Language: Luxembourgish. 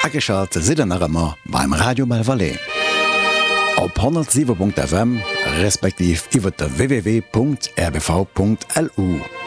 Ageschalt Sidennerëmmer beim Radio Malvalais. Op 107.fm respektiv iwwer der www.rbv.lu.